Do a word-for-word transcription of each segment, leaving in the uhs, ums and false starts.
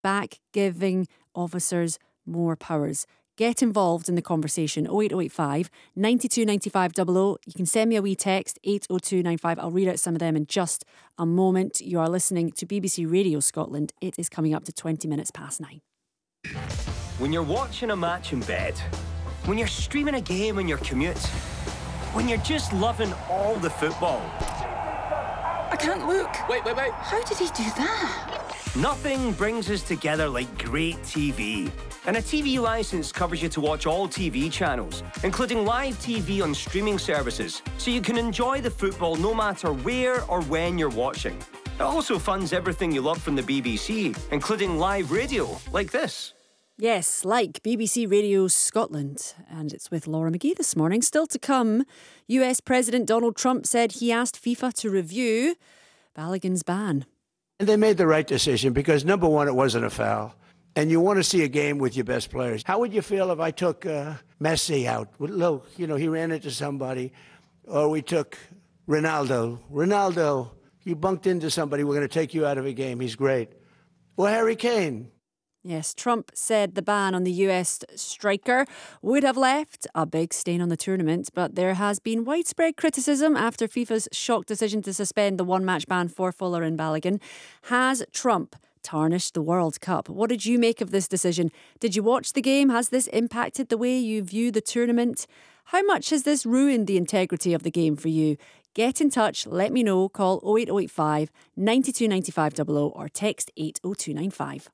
back giving officers more powers. Get involved in the conversation. oh eight oh eight five, nine two nine five double oh. You can send me a wee text, eight oh two nine five. I'll read out some of them in just a moment. You are listening to B B C Radio Scotland. It is coming up to twenty minutes past nine. When you're watching a match in bed, when you're streaming a game on your commute, when you're just loving all the football. I can't look. Wait, wait, wait. How did he do that? Nothing brings us together like great T V. And a T V licence covers you to watch all T V channels, including live T V on streaming services, so you can enjoy the football no matter where or when you're watching. It also funds everything you love from the B B C, including live radio, like this. Yes, like B B C Radio Scotland. And it's with Laura McGee this morning. Still to come, U S President Donald Trump said he asked FIFA to review Balogun's ban. And they made the right decision because, number one, it wasn't a foul. And you want to see a game with your best players. How would you feel if I took uh, Messi out? Look, you know, he ran into somebody. Or we took Ronaldo. Ronaldo, you bunked into somebody, we're going to take you out of a game. He's great. Or Harry Kane. Yes, Trump said the ban on the U S striker would have left a big stain on the tournament, but there has been widespread criticism after FIFA's shock decision to suspend the one-match ban for Fuller and Balogun. Has Trump tarnished the World Cup? What did you make of this decision? Did you watch the game? Has this impacted the way you view the tournament? How much has this ruined the integrity of the game for you? Get in touch, let me know. Call oh eight oh eight five, nine two nine five double oh or text eight oh two nine five.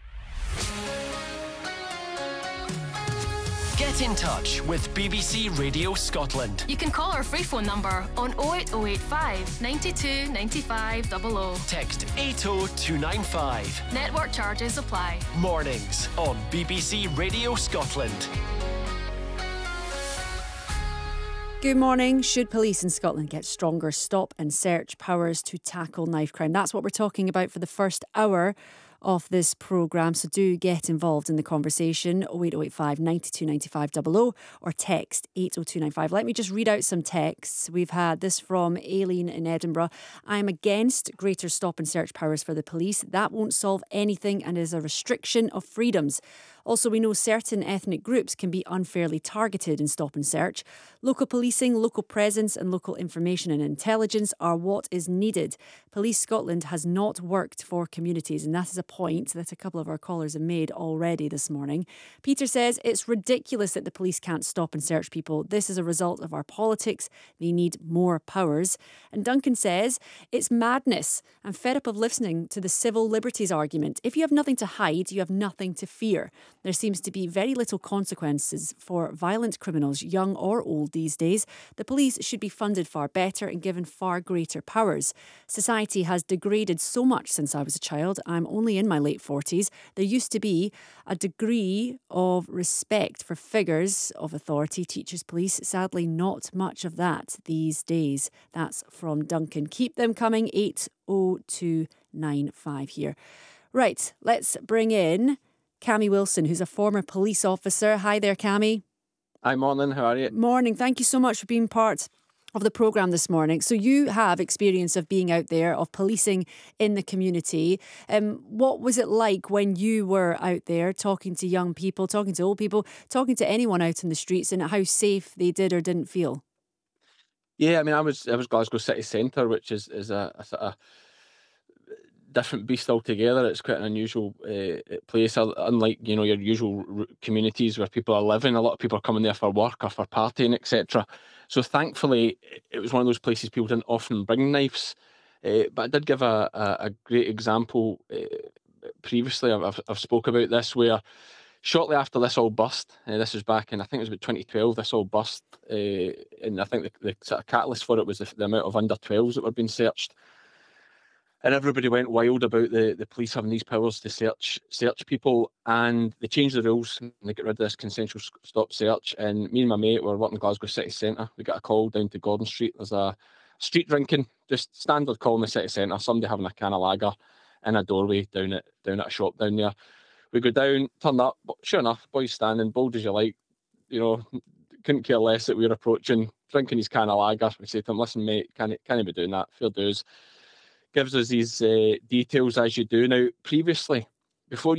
Get in touch with B B C Radio Scotland. You can call our free phone number on oh eight oh eight five, nine two nine five double oh. Text eight oh two nine five. Network charges apply. Mornings on B B C Radio Scotland. Good morning. Should police in Scotland get stronger stop and search powers to tackle knife crime? That's what we're talking about for the first hour of this programme, so do get involved in the conversation. oh eight oh eight five, nine two nine five double oh or text eight oh two nine five. Let me just read out some texts. We've had this from Aileen in Edinburgh. I am against greater stop and search powers for the police. That won't solve anything and is a restriction of freedoms. Also, we know certain ethnic groups can be unfairly targeted in stop and search. Local policing, local presence and local information and intelligence are what is needed. Police Scotland has not worked for communities, and that is a point that a couple of our callers have made already this morning. Peter says it's ridiculous that the police can't stop and search people. This is a result of our politics. They need more powers. And Duncan says it's madness. I'm fed up of listening to the civil liberties argument. If you have nothing to hide, you have nothing to fear. There seems to be very little consequences for violent criminals, young or old these days. The police should be funded far better and given far greater powers. Society has degraded so much since I was a child. I'm only in my late forties. There used to be a degree of respect for figures of authority, teachers, police. Sadly, not much of that these days. That's from Duncan. Keep them coming, eight oh two nine five here. Right, let's bring in Cammy Wilson, who's a former police officer. Hi there, Cammy. Hi, morning. How are you? Morning. Thank you so much for being part of the programme this morning. So you have experience of being out there, of policing in the community. Um, what was it like when you were out there talking to young people, talking to old people, talking to anyone out in the streets, and how safe they did or didn't feel? Yeah, I mean, I was I was Glasgow city centre, which is is a, a sort of different beast altogether. It's quite an unusual uh, place, unlike, you know, your usual r- communities where people are living. A lot of people are coming there for work or for partying, et cetera. So thankfully, it was one of those places people didn't often bring knives. Uh, but I did give a, a, a great example uh, previously. I've, I've, I've spoke about this where shortly after this all burst, uh, this was back in, I think it was about twenty twelve, this all burst. Uh, and I think the, the sort of catalyst for it was the, the amount of under twelves that were being searched. And everybody went wild about the, the police having these powers to search search people, and they changed the rules and they got rid of this consensual stop search. And me and my mate were working in Glasgow city centre. We got a call down to Gordon Street. There's a street drinking, just standard call in the city centre. Somebody having a can of lager in a doorway down at down at a shop down there. We go down, turn up, but sure enough, boys standing, bold as you like. You know, couldn't care less that we were approaching, drinking his can of lager. We say to him, "Listen, mate, can can you be doing that? Fair dues." Gives us these uh, details as you do. Now, previously, before